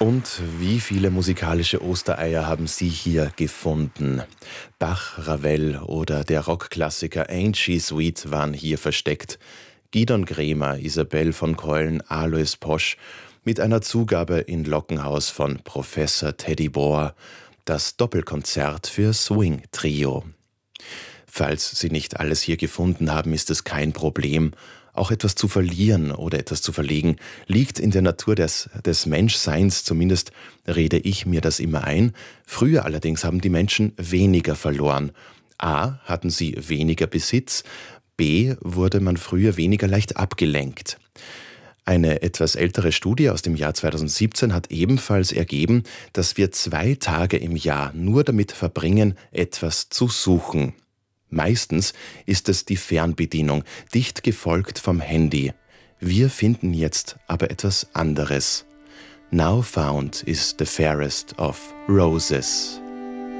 Und wie viele musikalische Ostereier haben Sie hier gefunden? Bach, Ravel oder der Rockklassiker Ain't She Sweet waren hier versteckt. Gidon Kremer, Isabelle von Keulen, Alois Posch mit einer Zugabe in Lockenhaus von Professor Teddy Bohr. Das Doppelkonzert für Swing Trio. Falls Sie nicht alles hier gefunden haben, ist es kein Problem. Auch etwas zu verlieren oder etwas zu verlegen, liegt in der Natur des Menschseins, zumindest rede ich mir das immer ein. Früher allerdings haben die Menschen weniger verloren. A. Hatten sie weniger Besitz, B. Wurde man früher weniger leicht abgelenkt. Eine etwas ältere Studie aus dem Jahr 2017 hat ebenfalls ergeben, dass wir 2 Tage im Jahr nur damit verbringen, etwas zu suchen. Meistens ist es die Fernbedienung, dicht gefolgt vom Handy. Wir finden jetzt aber etwas anderes. Now found is the fairest of roses.